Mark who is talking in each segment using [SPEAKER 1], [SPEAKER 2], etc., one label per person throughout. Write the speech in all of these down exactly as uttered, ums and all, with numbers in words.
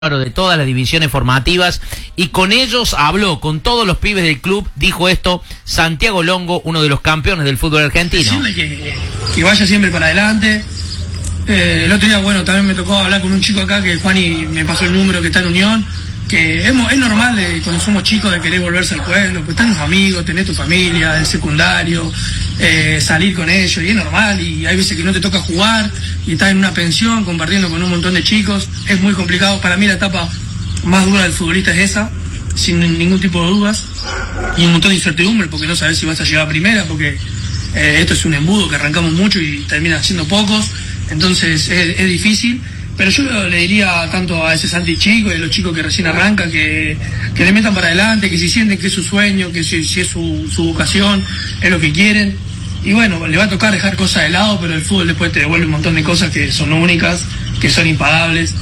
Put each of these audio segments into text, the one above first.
[SPEAKER 1] de todas las divisiones formativas, y con ellos habló, con todos los pibes del club. Dijo esto Santiago Longo, uno de los campeones del fútbol argentino.
[SPEAKER 2] Decirle que, que vaya siempre para adelante. Eh, el otro día, bueno, también me tocó hablar con un chico acá, que Juani me pasó el número, que está en Unión, que es, es normal de, cuando somos chicos, de querer volverse al pueblo, pues están los amigos, tenés tu familia, el secundario, eh, salir con ellos, y es normal, y hay veces que no te toca jugar, y estás en una pensión compartiendo con un montón de chicos. Es muy complicado. Para mí la etapa más dura del futbolista es esa, sin ningún tipo de dudas, y un montón de incertidumbre, porque no sabes si vas a llegar a primera, porque eh, esto es un embudo que arrancamos mucho y termina siendo pocos, entonces es, es difícil. Pero yo le diría tanto a ese Santi chico y a los chicos que recién arrancan que, que le metan para adelante, que si sienten que es su sueño, que si, si es su, su vocación, es lo que quieren. Y bueno, le va a tocar dejar cosas de lado, pero el fútbol después te devuelve un montón de cosas que son únicas, que son impagables.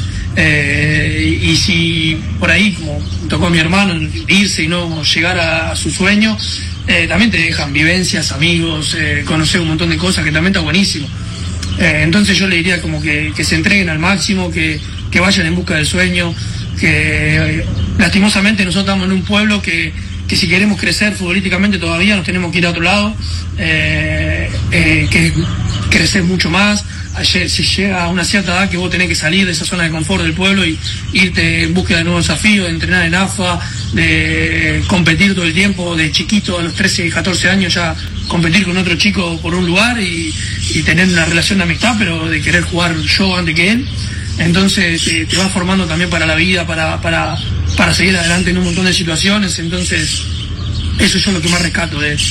[SPEAKER 2] Eh, y si por ahí, como tocó a mi hermano, irse y no llegar a, a su sueño, eh, también te dejan vivencias, amigos, eh, conocer un montón de cosas, que también está buenísimo. Eh, entonces yo le diría como que, que se entreguen al máximo, que, que vayan en busca del sueño, que eh, lastimosamente nosotros estamos en un pueblo que, que si queremos crecer futbolísticamente todavía nos tenemos que ir a otro lado, eh, eh, que crecer mucho más. Ayer, si llega a una cierta edad que vos tenés que salir de esa zona de confort del pueblo y irte en búsqueda de nuevos desafíos, de entrenar en A F A, de competir todo el tiempo, de chiquito a los trece, catorce años ya competir con otro chico por un lugar y, y tener una relación de amistad, pero de querer jugar yo antes que él. Entonces te, te vas formando también para la vida, para, para, para seguir adelante en un montón de situaciones. Entonces eso yo es lo que más rescato de,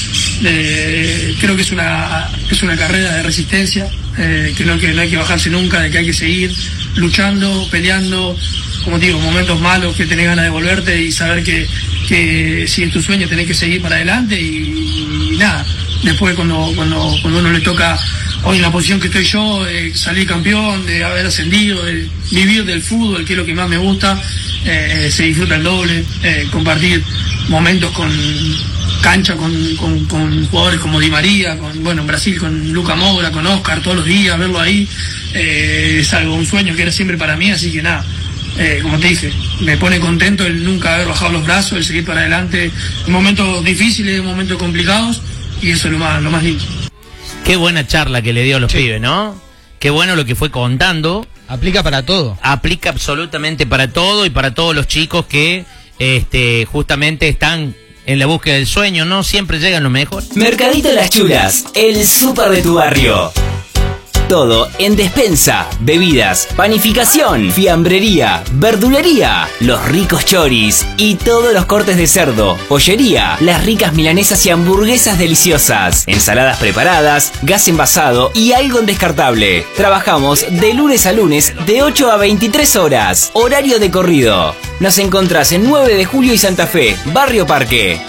[SPEAKER 2] de creo que es una es una carrera de resistencia, eh, que, no, que no hay que bajarse nunca, de que hay que seguir luchando, peleando, como te digo, momentos malos que tenés ganas de volverte y saber que, que si es tu sueño tenés que seguir para adelante y, y nada, después cuando, cuando, cuando uno le toca hoy en la posición que estoy yo, de salir campeón, de haber ascendido, de vivir del fútbol, que es lo que más me gusta, eh, se disfruta el doble, eh, compartir momentos con cancha con, con, con jugadores como Di María, con, bueno, en Brasil con Luca Moura, con Oscar, todos los días, verlo ahí, eh, es algo, un sueño que era siempre para mí, así que nada, eh, como te dije, me pone contento el nunca haber bajado los brazos, el seguir para adelante en momentos difíciles, en momentos complicados, y eso es lo más, lo más lindo.
[SPEAKER 1] Qué buena charla que le dio a los sí. pibes, ¿no? Qué bueno lo que fue contando.
[SPEAKER 3] Aplica para todo.
[SPEAKER 1] Aplica absolutamente para todo y para todos los chicos que este, justamente están en la búsqueda del sueño, ¿no? Siempre llegan lo mejor.
[SPEAKER 4] Mercadito Las Chulas, el súper de tu barrio. Todo en despensa, bebidas, panificación, fiambrería, verdulería, los ricos choris y todos los cortes de cerdo, pollería, las ricas milanesas y hamburguesas deliciosas, ensaladas preparadas, gas envasado y algo descartable. Trabajamos de lunes a lunes de ocho a veintitrés horas, horario de corrido. Nos encontrás en nueve de julio y Santa Fe, Barrio Parque.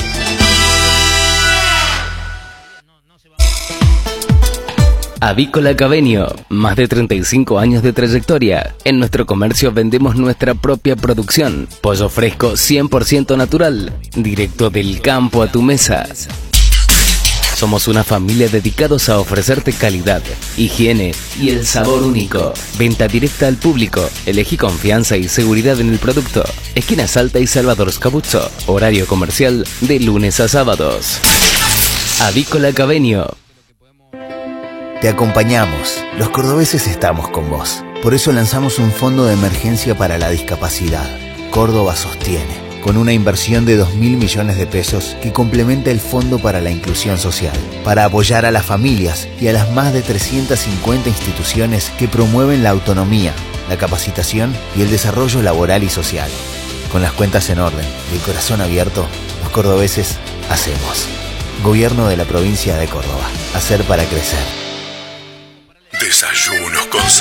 [SPEAKER 4] Avícola Cabenio, más de treinta y cinco años de trayectoria. En nuestro comercio vendemos nuestra propia producción. Pollo fresco cien por ciento natural, directo del campo a tu mesa. Somos una familia dedicados a ofrecerte calidad, higiene y el sabor único. Venta directa al público. Elegí confianza y seguridad en el producto. Esquina Salta y Salvador Scabuzzo. Horario comercial de lunes a sábados. Avícola Cabenio.
[SPEAKER 5] Te acompañamos. Los cordobeses estamos con vos. Por eso lanzamos un fondo de emergencia para la discapacidad. Córdoba sostiene, con una inversión de dos mil millones de pesos que complementa el Fondo para la Inclusión Social, para apoyar a las familias y a las más de trescientas cincuenta instituciones que promueven la autonomía, la capacitación y el desarrollo laboral y social. Con las cuentas en orden y el corazón abierto, los cordobeses hacemos. Gobierno de la provincia de Córdoba. Hacer para crecer.
[SPEAKER 6] Desayunos con